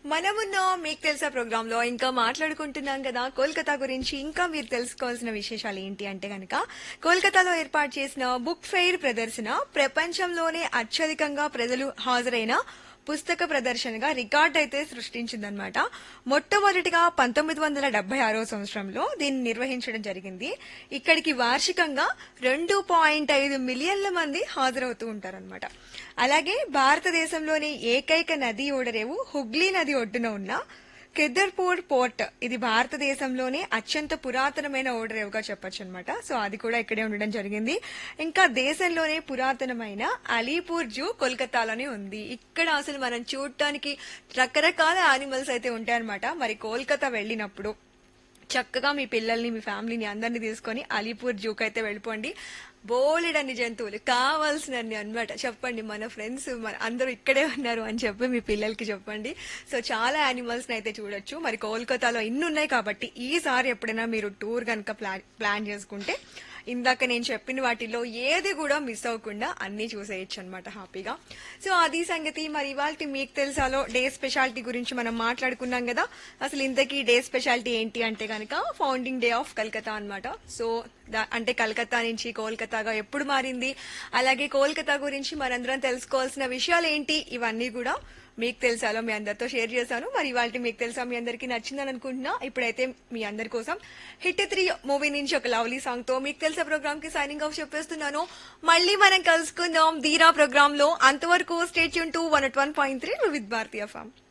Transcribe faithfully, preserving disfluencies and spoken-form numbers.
మనమున్న మీకు తెలుసా ప్రోగ్రామ్ లో ఇంకా మాట్లాడుకుంటున్నాం కదా కోల్కతా గురించి. ఇంకా మీరు తెలుసుకోవాల్సిన విశేషాలు ఏంటి అంటే గనక, కోల్కతాలో ఏర్పాటు చేసిన బుక్ ఫెయిర్ ప్రదర్శన ప్రపంచంలోనే అత్యధికంగా ప్రజలు హాజరైన పుస్తక ప్రదర్శనగా రికార్డ్ అయితే సృష్టించిందనమాట. మొట్టమొదటిగా పంతొమ్మిది వందల డెబ్బై ఆరో సంవత్సరంలో దీన్ని నిర్వహించడం జరిగింది. ఇక్కడికి వార్షికంగా రెండు పాయింట్ ఐదు మిలియన్ల మంది హాజరవుతూ ఉంటారనమాట. అలాగే భారతదేశంలోని ఏకైక నది ఓడరేవు హుగ్లీ నది ఒడ్డున ఉన్న కెదర్పూర్ పోర్ట్, ఇది భారతదేశంలోనే అత్యంత పురాతనమైన ఓడరేవుగా చెప్పొచ్చు అనమాట. సో అది కూడా ఇక్కడే ఉండడం జరిగింది. ఇంకా దేశంలోనే పురాతనమైన అలీపూర్ జూ కోల్కతాలోనే ఉంది. ఇక్కడ అసలు మనం చూడటానికి రకరకాల యానిమల్స్ అయితే ఉంటాయన్నమాట. మరి కోల్కతా వెళ్ళినప్పుడు చక్కగా మీ పిల్లల్ని మీ ఫ్యామిలీని అందరినీ తీసుకొని అలీపూర్ జూకి అయితే వెళ్ళిపోండి. బోలెడన్ని జంతువులు కావాల్సినన్ని అన్నమాట. చెప్పండి మన ఫ్రెండ్స్ మన అందరూ ఇక్కడే ఉన్నారు అని చెప్పి మీ పిల్లలకి చెప్పండి. సో చాలా యానిమల్స్ అయితే చూడొచ్చు. మరి కోల్కతాలో ఇన్ని ఉన్నాయి కాబట్టి ఈసారి ఎప్పుడైనా మీరు టూర్ కనుక ప్లాన్ ప్లాన్ చేసుకుంటే ఇందాక నేను చెప్పిన వాటిలో ఏది కూడా మిస్ అవ్వకుండా అన్ని చూసేయచ్చు అనమాట హ్యాపీగా. సో అది సంగతి. మరి ఇవాళ మీకు తెలుసాలో డే స్పెషాలిటీ గురించి మనం మాట్లాడుకున్నాం కదా. అసలు ఇంతకీ డే స్పెషాలిటీ ఏంటి అంటే కనుక ఫౌండింగ్ డే ఆఫ్ కల్కతా అనమాట. సో అంటే కలకత్తా నుంచి కోల్కతాగా ఎప్పుడు మారింది, అలాగే కోల్కతా గురించి మనందరం తెలుసుకోవాల్సిన విషయాలు ఏంటి, ఇవన్నీ కూడా మీకు తెలుసాలో మీ అందరితో షేర్ చేశాను. మరి ఇవాళ మీకు తెలుసా మీ అందరికీ నచ్చిందని అనుకుంటున్నా. ఇప్పుడైతే మీ అందరి కోసం హిట్ త్రీ మూవీ నుంచి ఒక లవ్లీ సాంగ్ తో మీకు తెలుసా ప్రోగ్రామ్ కి సైనింగ్ ఆఫ్ చెప్పేస్తున్నాను. మళ్ళీ మనం కలుసుకుందాం ధీరా ప్రోగ్రామ్ లో. అంతవరకు stay tune to one at one point three with Bharatiya form.